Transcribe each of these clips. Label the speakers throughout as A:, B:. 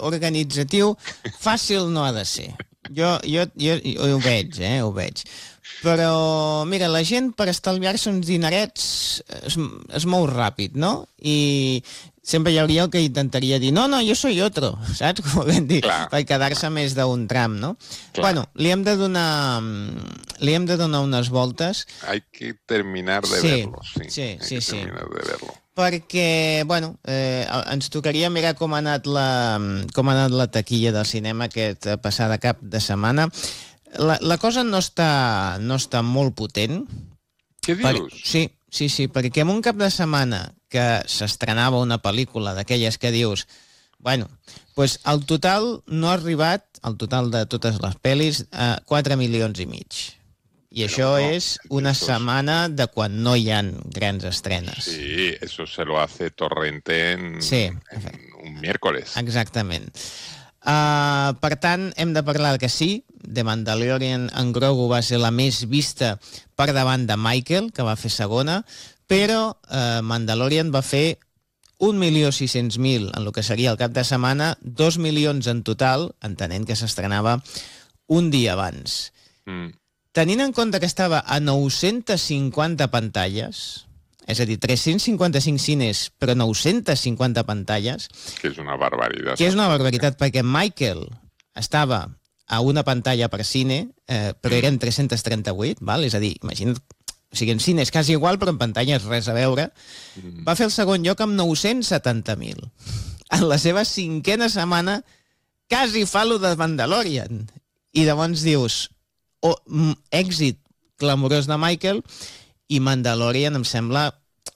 A: organitzatiu, fàcil no ha de ser. Jo ho veig, ho veig. Però, mira, la gent per estalviar-se uns dinerets es mou ràpid, no? I sempre hi hauria el que intentaria dir no, jo soy otro, saps? Com vam dir, per quedar-se més d'un tram, no? Clar. Bueno, li hem de donar unes voltes.
B: Hay que terminar de verlo,
A: sí.
B: Terminar de verlo.
A: Perquè, bueno, ens tocaria mirar com ha anat la taquilla del cinema aquest passada cap de setmana. La cosa no està molt potent.
B: Què dius?
A: Sí, perquè en un cap de setmana que s'estrenava una pel·lícula d'aquelles que dius, bueno, pues el total no ha arribat, el total de totes les pel·lis, a 4,5 milions. I això és una setmana de quan no hi ha grans estrenes.
B: Sí, eso se lo hace Torrente en un miércoles.
A: Exactament. Per tant, hem de parlar que sí, The Mandalorian en Grogu va ser la més vista per davant de Michael, que va fer segona, però Mandalorian va fer 1.600.000 en el que seria el cap de setmana, 2 milions en total, entenent que s'estrenava un dia abans. Tenint en compte que estava a 950 pantalles, és a dir, 355 cines, però 950 pantalles...
B: Que és una barbaritat.
A: Que és una barbaritat, perquè Michael estava a una pantalla per cine, però eren 338, val? És a dir, imagina't, o sigui, en cine és quasi igual, però en pantalles res a veure. Va fer el segon lloc amb 970.000. En la seva 5a setmana, quasi fa lo de Mandalorian. I llavors dius, èxit clamorós de Michael, i Mandalorian em sembla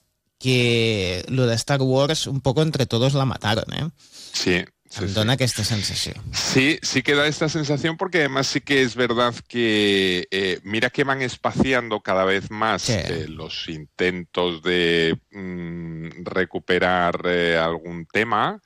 A: que lo de Star Wars un poco entre todos la mataron, ¿eh?
B: Sí.
A: Em dona esta sensación.
B: Sí que da esta sensación porque además sí que es verdad que mira que van espaciando cada vez más los intentos de recuperar algún tema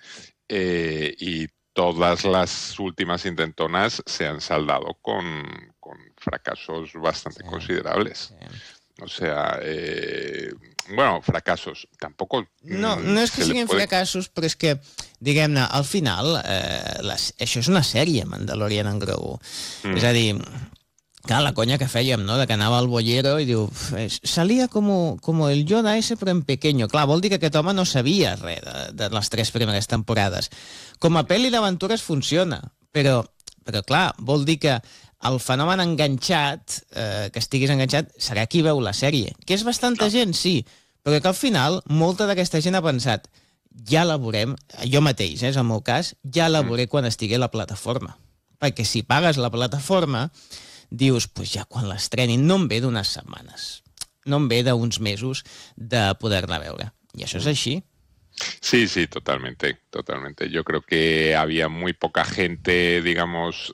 B: y todas las últimas intentonas se han saldado con fracasos bastante considerables. O sea, bueno, fracasos. Tampoco...
A: No és que siguin fracassos, però és que, diguem-ne, al final, això és una sèrie, Mandalorian en Grogu. És a dir, clar, la conya que fèiem, no?, de que anava al bollero i diu, salía como el Yoda ese, però en pequeño. Clar, vol dir que aquest home no sabia res de les 3 primeres temporades. Com a pel·li d'aventures funciona, però clar, vol dir que el fenomen enganxat, que estiguis enganxat, serà qui veu la sèrie. Que és bastanta gent, sí, però que al final molta d'aquesta gent ha pensat ja la veurem, jo mateix, és el meu cas, ja la veuré quan estigui a la plataforma. Perquè si pagues la plataforma, dius, pues ja quan l'estrenin, no em ve d'unes setmanes, no em ve d'uns mesos de poder-la veure. I això és així.
B: Sí, totalmente. Yo creo que había muy poca gente, digamos...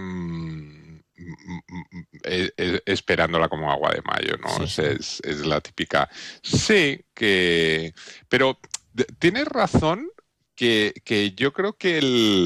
B: esperándola como agua de mayo, ¿no?
A: Sí.
B: Es la típica... Sí, que... Pero tienes razón que yo creo que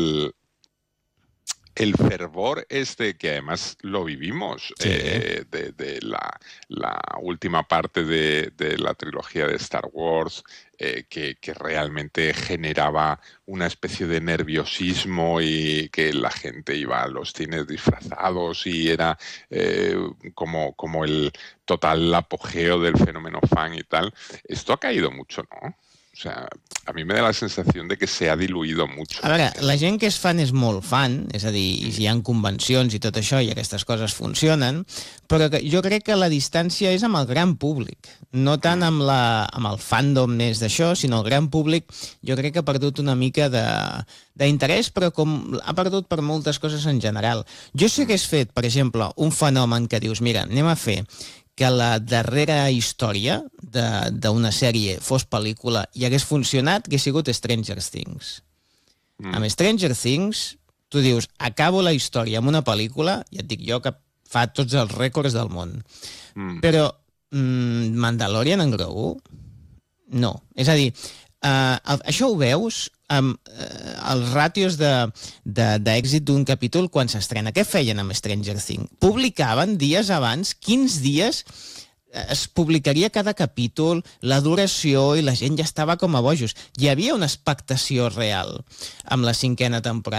B: el fervor que además lo vivimos de la última parte de la trilogía de Star Wars, que realmente generaba una especie de nerviosismo y que la gente iba a los cines disfrazados y era como el total apogeo del fenómeno fan y tal. Esto ha caído mucho, ¿no? O sea, a mi me da la sensació de que se ha diluïdo mucho.
A: A veure, la gent que és fan és molt fan, és a dir, hi ha convencions i tot això i aquestes coses funcionen, però jo crec que la distància és amb el gran públic, no tant amb el fandom més d'això, sinó el gran públic jo crec que ha perdut una mica d'interès, però com ha perdut per moltes coses en general. Jo sí que hagués fet, per exemple, un fenomen que dius, mira, anem a fer que la darrera història d'una sèrie fos pel·lícula i hagués funcionat, hagués sigut Stranger Things. Amb Stranger Things, tu dius, acabo la història amb una pel·lícula, i et dic jo que fa tots els rècords del món. Però Mandalorian en Grogu, no. És a dir, això ho veus amb els ràtios d'èxit d'un capítol quan s'estrena. Què feien amb Stranger Things? Publicaven dies abans, 15 dies, es publicaria cada capítol, la duració, i la gent ja estava com a bojos. Hi havia una expectació real amb la 5a temporada.